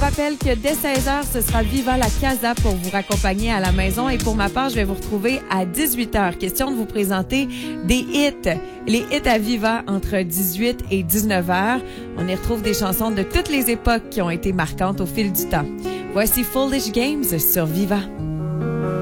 rappelle que dès 16h, ce sera Viva la Casa pour vous raccompagner à la maison. Et pour ma part, je vais vous retrouver à 18h. Question de vous présenter des hits. Les hits à Viva entre 18 et 19h. On y retrouve des chansons de toutes les époques qui ont été marquantes au fil du temps. Voici Foolish Games sur Viva.